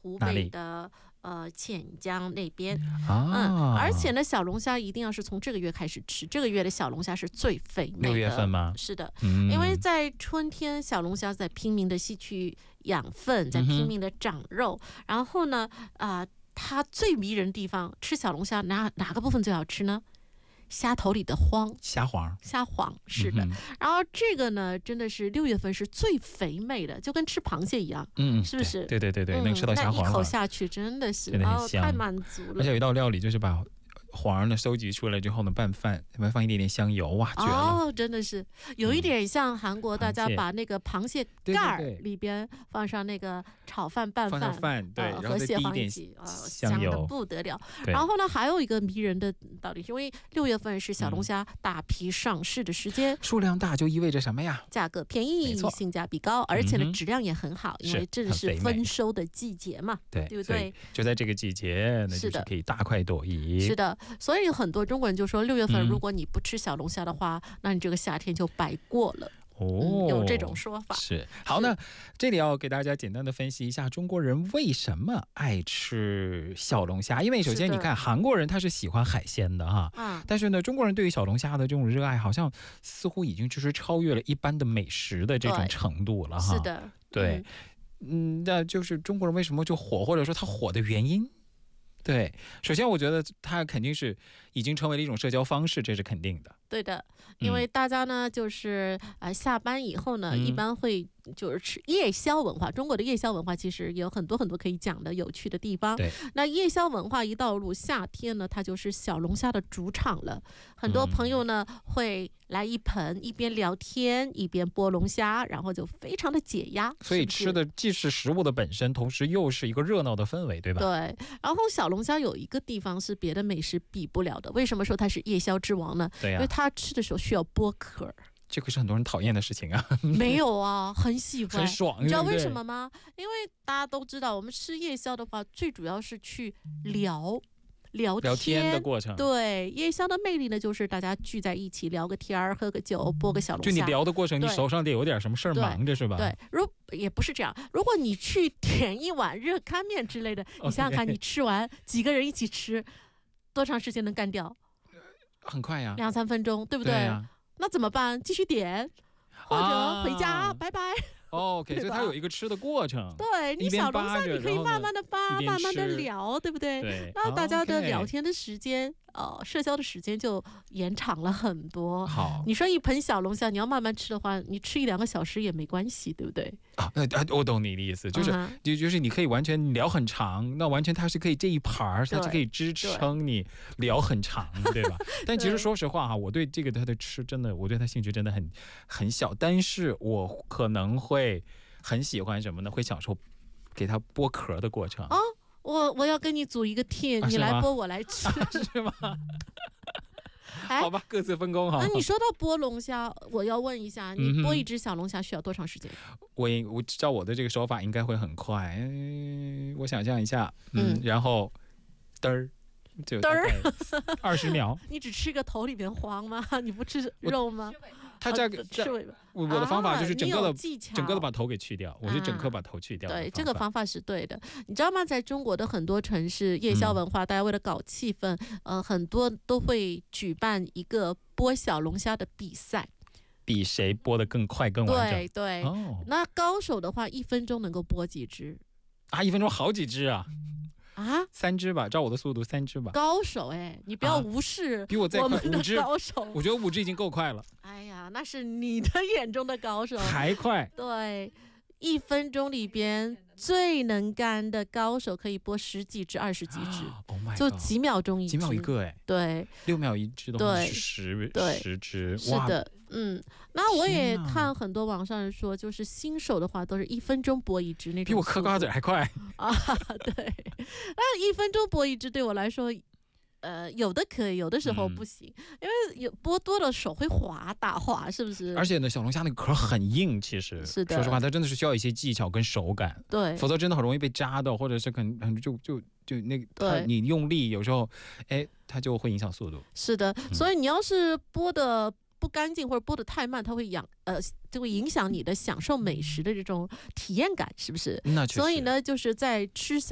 湖北的潜江那边而且呢，小龙虾一定要是从这个月开始吃，这个月的小龙虾是最肥美的。 6月份吗？ 是的，因为在春天，小龙虾在拼命的吸取养分，在拼命的长肉，然后呢，它最迷人的地方，吃小龙虾哪个部分最好吃呢？虾头里的虾黄是的，然后这个呢，真的是6月份是最肥美的，就跟吃螃蟹一样，是不是？ 对，能吃到虾黄， 那一口下去真的是太满足了。 而且有一道料理就是把黄呢收集出来之后呢，拌饭，放一点点香油，哇，绝了！ 真的是有一点像韩国，大家把那个螃蟹盖里边放上那个炒饭拌饭， 对，然后再滴一点香油， 香的不得了。然后呢，还有一个迷人的道理，因为6月份是小龙虾大批上市的时间， 数量大就意味着什么呀？ 价格便宜，性价比高，而且呢质量也很好，因为正是丰收的季节嘛，对不对？ 就在这个季节，那就是可以大快朵颐。 是的。所以很多中国人就说6月份如果你不吃小龙虾的话，那你这个夏天就白过了。有这种说法。 是。好，那这里要给大家简单的分析一下中国人为什么爱吃小龙虾。因为首先你看韩国人他是喜欢海鲜的哈，但是呢中国人对于小龙虾的这种热爱好像似乎已经就是超越了一般的美食的这种程度了哈。 是的， 对，那就是中国人为什么就火，或者说他火的原因。对，首先我觉得它肯定是已经成为了一种社交方式，这是肯定的。 对的，因为大家呢就是下班以后呢，一般会就是吃夜宵文化。中国的夜宵文化其实有很多可以讲的有趣的地方。 对， 那夜宵文化一到入夏天呢，它就是小龙虾的主场了。很多朋友呢会来一盆，一边聊天一边剥龙虾，然后就非常的解压。 所以吃的既是食物的本身，同时又是一个热闹的氛围，对吧？ 对。然后小龙虾有一个地方是别的美食比不了的，为什么说它是夜宵之王呢？ 对呀， 因为它吃的时候需要剥壳。 这个是很多人讨厌的事情啊。 没有啊，很喜欢， 很爽。 你知道为什么吗？因为大家都知道，我们吃夜宵的话，最主要是去聊天的过程。 对，夜宵的魅力呢，就是大家聚在一起聊个天，喝个酒，剥个小龙虾。 就你聊的过程，你手上得有点什么事儿忙着，是吧？ 对，也不是这样。如果你去点一碗热干面之类的，你想想看，你吃完几个人一起吃，多长时间能干掉？ 很快呀 ，2-3分钟，对不对？对呀。那怎么办？继续点，或者回家，拜拜。 OK， 所以它有一个吃的过程。 对，你小龙虾你可以慢慢的扒，慢慢的聊，对不对？ 对。 那大家的聊天的时间，社交的时间就延长了很多。 好， 你说一盆小龙虾，你要慢慢吃的话，你吃1-2个小时也没关系，对不对？ 我懂你的意思，就是你可以完全聊很长，那完全它是可以这一盘它是可以支撑你聊很长，对吧？但其实说实话哈，我对这个它的吃真的，我对它兴趣真的很小，但是我可能会很喜欢什么呢？会享受给它剥壳的过程。 我要跟你组一个 team，你来剥我来吃， 是吗？好吧，各自分工哈。 那你说到剥龙虾，我要问一下，你剥一只小龙虾需要多长时间？ 我照我的这个手法应该会很快。我想象一下，然后就20秒。 你只吃个头里边黄吗？你不吃肉吗？ 它这个吃尾巴。 我的方法就是整个的把头给去掉，我是整个把头去掉。 对，这个方法是对的。你知道吗？在中国的很多城市，夜宵文化，大家为了搞气氛，很多都会举办一个剥小龙虾的比赛， 比谁剥得更快更完整。 对。那高手的话，1分钟能够剥几只 ？1分钟好几只啊！3只吧，照我的速度3只吧。 高手你不要无视比我再快 5只高手。 我觉得5只已经够快了。 哎呀，那是你的眼中的高手， 还快。 对，1分钟里边最能干的高手可以剥10几只、20几只，就几秒钟一只， 几秒一个对 ，6秒一只的话是10只， 是的，那我也看很多网上人说，就是新手的话都是1分钟剥一只那种， 比我嗑瓜子还快对，那1分钟剥一只对我来说。有的可以，有的时候不行，因为剥多了手会打滑，是不是？ 而且呢，小龙虾那个壳很硬，其实是的， 说实话，它真的是需要一些技巧跟手感， 对， 否则真的很容易被扎到，或者是就那个你用力有时候，它就会影响速度。 是的，所以你要是剥的不干净或者剥得太慢，它会就会影响你的享受美食的这种体验感，是不是？ 那确实。 所以呢，就是在吃小